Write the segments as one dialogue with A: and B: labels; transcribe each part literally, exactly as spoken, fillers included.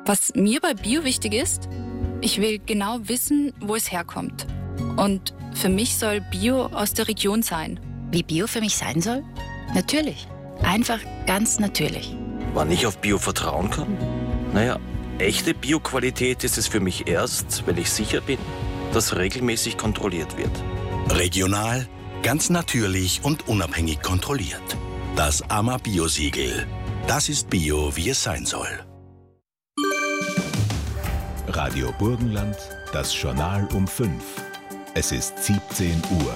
A: Was mir bei Bio wichtig ist, ich will genau wissen, wo es herkommt. Und für mich soll Bio aus der Region sein.
B: Wie Bio für mich sein soll? Natürlich. Einfach ganz natürlich.
C: Wann ich auf Bio vertrauen kann? Naja, echte Bio-Qualität ist es für mich erst, wenn ich sicher bin, dass regelmäßig kontrolliert wird.
D: Regional, ganz natürlich und unabhängig kontrolliert. Das A M A Bio-Siegel. Das ist Bio, wie es sein soll.
E: Radio Burgenland, das Journal um fünf. Es ist siebzehn Uhr.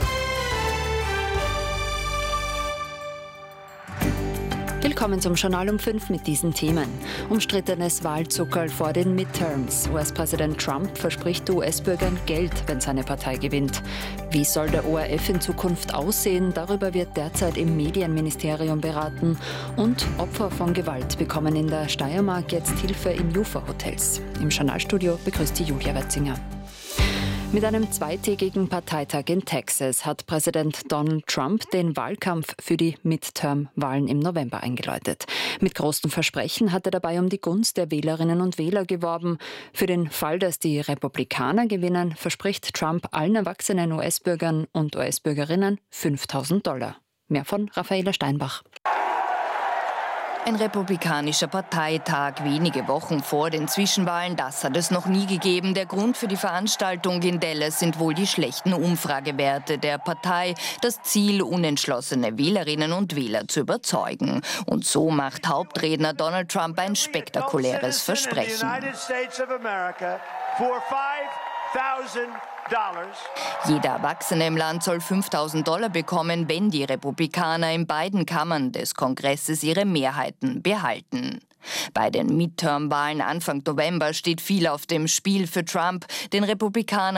F: Willkommen zum Journal um fünf mit diesen Themen. Umstrittenes Wahlzuckerl vor den Midterms. U S-Präsident Trump verspricht U S-Bürgern Geld, wenn seine Partei gewinnt. Wie soll der O R F in Zukunft aussehen? Darüber wird derzeit im Medienministerium beraten. Und Opfer von Gewalt bekommen in der Steiermark jetzt Hilfe in Jufa-Hotels. Im Journalstudio begrüßt die Julia Wetzinger. Mit einem zweitägigen Parteitag in Texas hat Präsident Donald Trump den Wahlkampf für die Midterm-Wahlen im November eingeläutet. Mit großen Versprechen hat er dabei um die Gunst der Wählerinnen und Wähler geworben. Für den Fall, dass die Republikaner gewinnen, verspricht Trump allen erwachsenen U S-Bürgern und U S-Bürgerinnen fünftausend Dollar. Mehr von Raffaela Steinbach.
G: Ein republikanischer Parteitag wenige Wochen vor den Zwischenwahlen, das hat es noch nie gegeben. Der Grund für die Veranstaltung in Dallas sind wohl die schlechten Umfragewerte der Partei. Das Ziel, unentschlossene Wählerinnen und Wähler zu überzeugen. Und so macht Hauptredner Donald Trump ein spektakuläres Versprechen. Jeder Erwachsene im Land soll fünftausend Dollar bekommen, wenn die Republikaner in beiden Kammern des Kongresses ihre Mehrheiten behalten. Bei den Midterm-Wahlen Anfang November steht viel auf dem Spiel für Trump. Den Republikanern